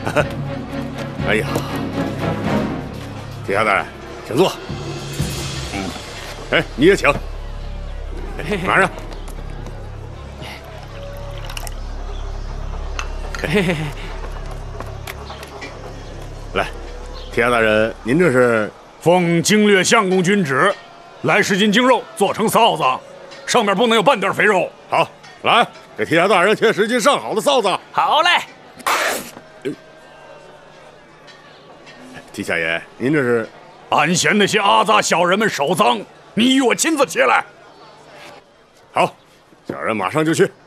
哎呀，提辖大人，请坐。哎，你也请。马上。来，提辖大人，您这是奉经略相公君旨，来10斤精肉做成臊子，上面不能有半点肥肉。 好，来给提辖大人切10斤上好的臊子。 好嘞。 提辖爷，您这是俺嫌那些阿杂小人们手脏，你与我亲自切来。 好，小人马上就去。